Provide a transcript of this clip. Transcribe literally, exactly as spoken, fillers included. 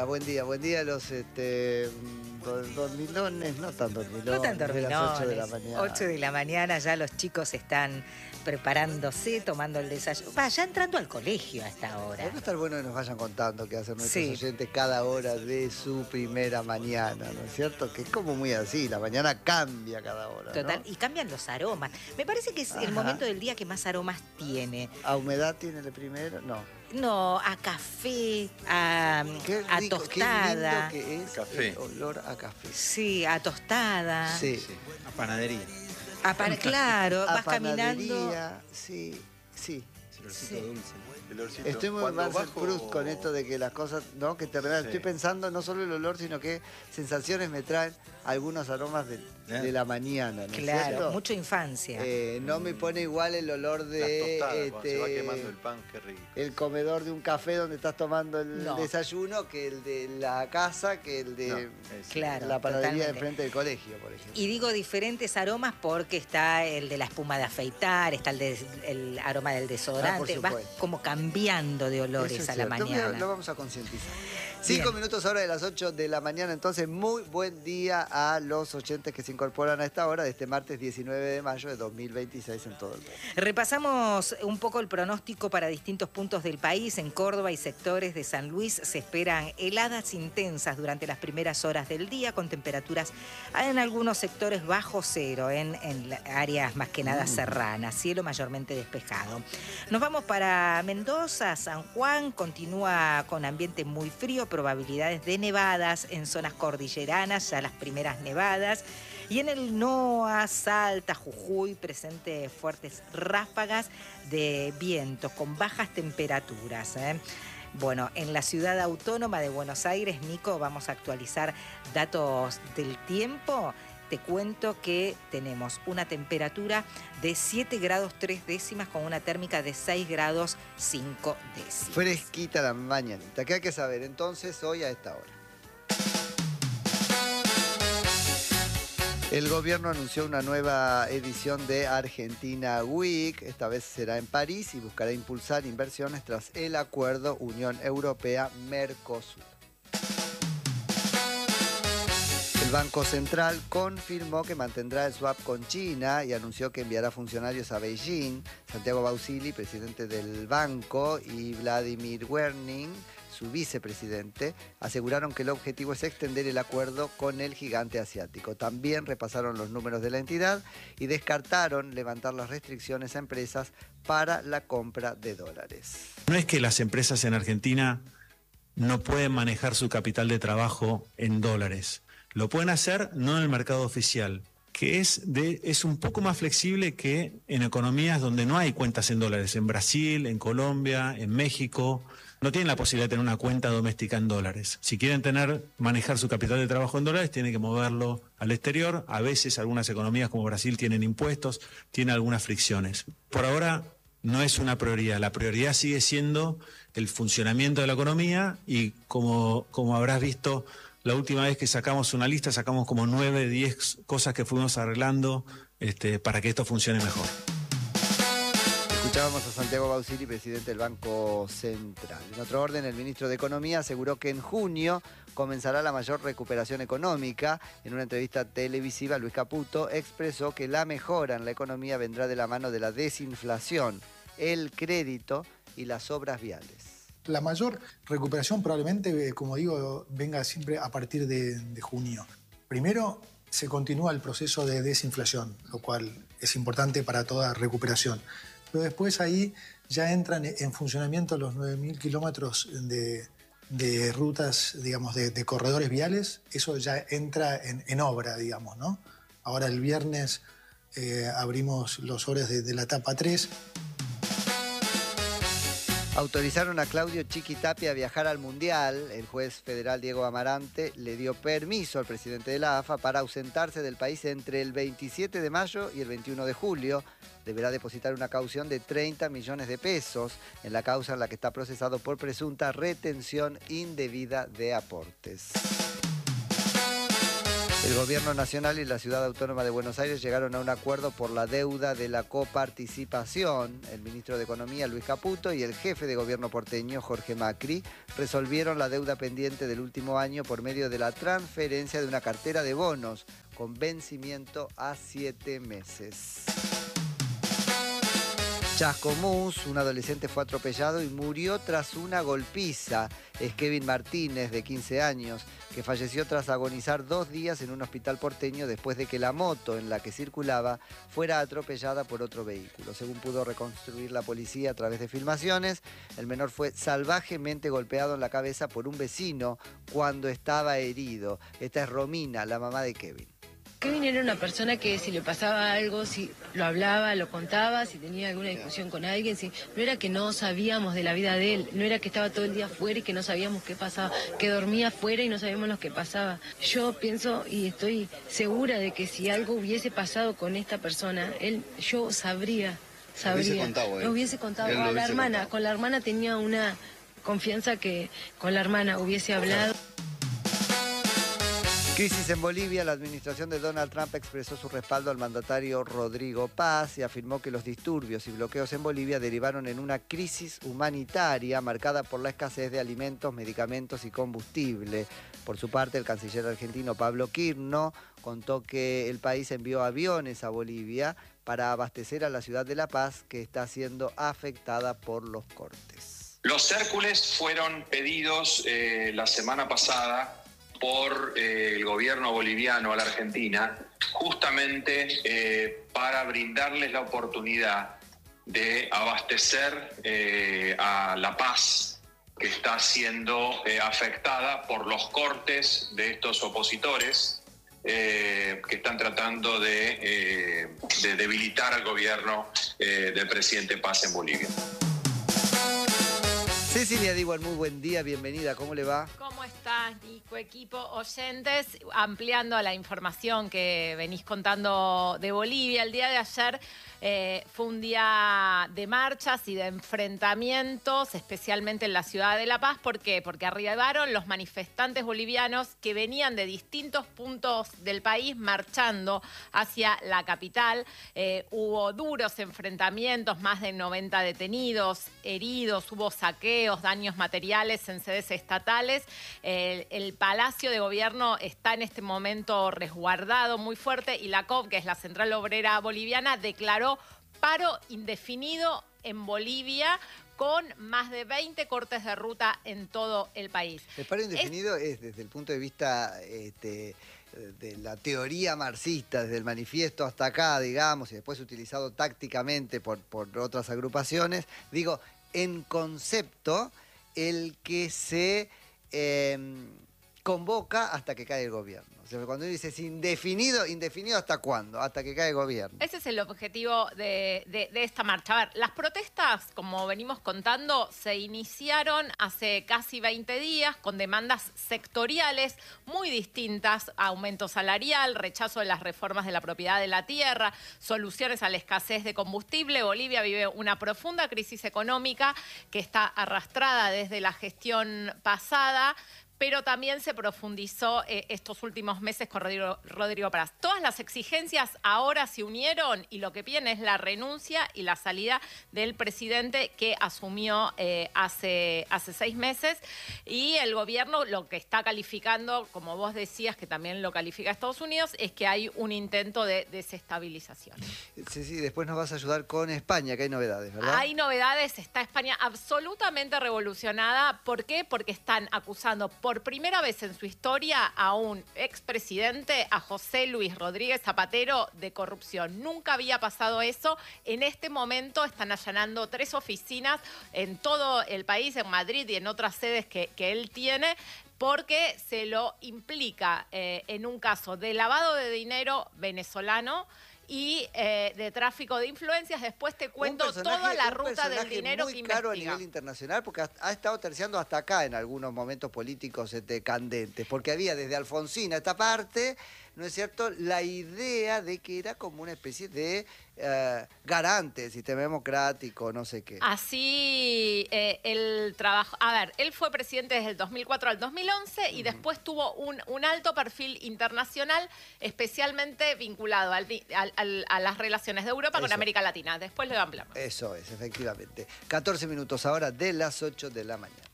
día, buen día, buen día los este, dormilones, no tan dormilones, No tan dormilones. de las ocho de la mañana. ocho de la mañana ya los chicos están preparándose, tomando el desayuno. Va, ya entrando al colegio a esta hora. Va a estar bueno que nos vayan contando qué hacen nuestros Sí. oyentes cada hora de su primera mañana, ¿no es cierto? Que es como muy así, la mañana cambia cada hora, Total, ¿no? y cambian los aromas. Me parece que es Ajá. el momento del día que más aromas tiene. ¿A humedad tiene el primero? No. No, a café, a, Qué a rico, tostada. qué lindo que es Café. el olor a café. Sí, a tostada. Sí. Sí, a panadería. A pan- claro, A vas caminando. panadería, sí, sí. El olorcito Sí. dulce. El olorcito. Estoy muy Cuando Marcel bajo- Proust con esto de que las cosas, ¿no? Que te regalan. Sí. Estoy pensando no solo el olor, sino que sensaciones me traen algunos aromas de, de la mañana, ¿no es Claro, cierto? mucha infancia. Eh, no me pone igual el olor de Las tostadas, cuando se va este, quemando el pan, qué rico. el comedor de un café donde estás tomando el No. desayuno, que el de la casa, que el de No, es- Claro, la panadería de totalmente. enfrente del colegio, por ejemplo. Y digo diferentes aromas porque está el de la espuma de afeitar, está el, de- el aroma del desodorante, Ah, por vas supuesto. como cambiando de olores Eso es a la cierto. mañana. Lo, lo vamos a concientizar. Cinco Bien. minutos ahora de las ocho de la mañana, entonces muy buen día a los oyentes que se incorporan a esta hora de este martes diecinueve de mayo de dos mil veintiséis en todo el mundo. Repasamos un poco el pronóstico para distintos puntos del país. En Córdoba y sectores de San Luis se esperan heladas intensas durante las primeras horas del día, con temperaturas en algunos sectores bajo cero, en, en la- áreas más que nada serranas, cielo mayormente despejado. Nos vamos para Mendoza, San Juan, continúa con ambiente muy frío, probabilidades de nevadas en zonas cordilleranas, ya las primeras nevadas. Y en el Noa, Salta, Jujuy, presente fuertes ráfagas de vientos con bajas temperaturas, ¿eh? Bueno, en la ciudad autónoma de Buenos Aires, Nico, vamos a actualizar datos del tiempo. Te cuento que tenemos una temperatura de siete grados tres décimas con una térmica de seis grados cinco décimas. Fresquita la mañanita. ¿Qué hay que saber entonces hoy a esta hora? El gobierno anunció una nueva edición de Argentina Week. Esta vez será en París y buscará impulsar inversiones tras el acuerdo Unión Europea-Mercosur. El Banco Central confirmó que mantendrá el swap con China y anunció que enviará funcionarios a Beijing. Santiago Bausili, presidente del banco, y Vladimir Werning, su vicepresidente, aseguraron que el objetivo es extender el acuerdo con el gigante asiático. También repasaron los números de la entidad y descartaron levantar las restricciones a empresas para la compra de dólares. No es que las empresas en Argentina no pueden manejar su capital de trabajo en dólares. Lo pueden hacer no en el mercado oficial, que es, de, es un poco más flexible que en economías donde no hay cuentas en dólares. En Brasil, en Colombia, en México, no tienen la posibilidad de tener una cuenta doméstica en dólares. Si quieren tener, manejar su capital de trabajo en dólares, tienen que moverlo al exterior. A veces algunas economías como Brasil tienen impuestos, tienen algunas fricciones. Por ahora no es una prioridad. La prioridad sigue siendo el funcionamiento de la economía y como, como habrás visto, la última vez que sacamos una lista, sacamos como nueve, diez cosas que fuimos arreglando este, para que esto funcione mejor. Escuchábamos a Santiago Bausili, presidente del Banco Central. En otro orden, el ministro de Economía aseguró que en junio comenzará la mayor recuperación económica. En una entrevista televisiva, Luis Caputo expresó que la mejora en la economía vendrá de la mano de la desinflación, el crédito y las obras viales. La mayor recuperación probablemente, como digo, venga siempre a partir de, de junio. Primero, se continúa el proceso de desinflación, lo cual es importante para toda recuperación. Pero después ahí ya entran en funcionamiento los nueve mil kilómetros de, de rutas, digamos, de, de corredores viales. Eso ya entra en, en obra, digamos, ¿no? Ahora el viernes eh, abrimos los sobres de, de la etapa tres. Autorizaron a Claudio Chiquitapia a viajar al Mundial. El juez federal Diego Amarante le dio permiso al presidente de la A F A para ausentarse del país entre el veintisiete de mayo y el veintiuno de julio. Deberá depositar una caución de treinta millones de pesos en la causa en la que está procesado por presunta retención indebida de aportes. El Gobierno Nacional y la Ciudad Autónoma de Buenos Aires llegaron a un acuerdo por la deuda de la coparticipación. El ministro de Economía, Luis Caputo, y el jefe de gobierno porteño, Jorge Macri, resolvieron la deuda pendiente del último año por medio de la transferencia de una cartera de bonos con vencimiento a siete meses. Chascomús, un adolescente fue atropellado y murió tras una golpiza. Es Kevin Martínez, de quince años, que falleció tras agonizar dos días en un hospital porteño después de que la moto en la que circulaba fuera atropellada por otro vehículo. Según pudo reconstruir la policía a través de filmaciones, el menor fue salvajemente golpeado en la cabeza por un vecino cuando estaba herido. Esta es Romina, la mamá de Kevin. Kevin era una persona que si le pasaba algo, si lo hablaba, lo contaba, si tenía alguna discusión con alguien, si, no era que no sabíamos de la vida de él, no era que estaba todo el día afuera y que no sabíamos qué pasaba, que dormía afuera y no sabíamos lo que pasaba. Yo pienso y estoy segura de que si algo hubiese pasado con esta persona, él, yo sabría, sabría. Lo hubiese contado, ¿eh? Lo hubiese contado Él lo a la hubiese hermana, contado. con la hermana tenía una confianza que con la hermana hubiese hablado. Crisis en Bolivia. La administración de Donald Trump expresó su respaldo al mandatario Rodrigo Paz y afirmó que los disturbios y bloqueos en Bolivia derivaron en una crisis humanitaria marcada por la escasez de alimentos, medicamentos y combustible. Por su parte, el canciller argentino Pablo Quirno contó que el país envió aviones a Bolivia para abastecer a la ciudad de La Paz, que está siendo afectada por los cortes. Los Hércules fueron pedidos eh, la semana pasada por eh, el gobierno boliviano a la Argentina, justamente eh, para brindarles la oportunidad de abastecer eh, a La Paz, que está siendo eh, afectada por los cortes de estos opositores eh, que están tratando de, eh, de debilitar al gobierno eh, del presidente Paz en Bolivia. Cecilia Diwan, muy buen día, bienvenida, ¿cómo le va? ¿Cómo estás, Nico, equipo, oyentes? Ampliando la información que venís contando de Bolivia, el día de ayer eh, fue un día de marchas y de enfrentamientos, especialmente en la ciudad de La Paz. ¿Por qué? Porque arribaron los manifestantes bolivianos que venían de distintos puntos del país marchando hacia la capital. Eh, hubo duros enfrentamientos, más de noventa detenidos, heridos, hubo saqueos, daños materiales en sedes estatales. El, el Palacio de Gobierno está en este momento resguardado muy fuerte y la C O B, que es la Central Obrera Boliviana, declaró paro indefinido en Bolivia con más de veinte cortes de ruta en todo el país. El paro indefinido es, es desde el punto de vista este, de la teoría marxista, desde el manifiesto hasta acá, digamos, y después utilizado tácticamente por, por otras agrupaciones. Digo, en concepto, el que se eh, convoca hasta que cae el gobierno. O sea, cuando uno dice es indefinido, ¿indefinido hasta cuándo? Hasta que cae el gobierno. Ese es el objetivo de, de, de esta marcha. A ver, las protestas, como venimos contando, se iniciaron hace casi veinte días con demandas sectoriales muy distintas: aumento salarial, rechazo de las reformas de la propiedad de la tierra, soluciones a la escasez de combustible. Bolivia vive una profunda crisis económica que está arrastrada desde la gestión pasada, pero también se profundizó eh, estos últimos meses con Rodrigo, Rodrigo Paz. Todas las exigencias ahora se unieron y lo que piden es la renuncia y la salida del presidente que asumió eh, hace, hace seis meses. Y el gobierno lo que está calificando, como vos decías, que también lo califica Estados Unidos, es que hay un intento de desestabilización. Sí, sí, después nos vas a ayudar con España, que hay novedades, ¿verdad? Hay novedades, está España absolutamente revolucionada. ¿Por qué? Porque están acusando por primera vez en su historia a un expresidente, a José Luis Rodríguez Zapatero, de corrupción. Nunca había pasado eso. En este momento están allanando tres oficinas en todo el país, en Madrid y en otras sedes que, que él tiene, porque se lo implica eh, en un caso de lavado de dinero venezolano y eh, de tráfico de influencias. Después te cuento toda la ruta del dinero que investiga. Muy caro a nivel internacional, porque ha, ha estado terciando hasta acá en algunos momentos políticos este, candentes, porque había desde Alfonsín a esta parte ¿no es cierto?, la idea de que era como una especie de eh, garante del sistema democrático, no sé qué. Así, eh, el trabajo... A ver, él fue presidente desde el dos mil cuatro al dos mil once y uh-huh. después tuvo un, un alto perfil internacional, especialmente vinculado al, al, al, a las relaciones de Europa Eso. con América Latina. Después lo ampliamos. Eso es, efectivamente. catorce minutos ahora de las ocho de la mañana.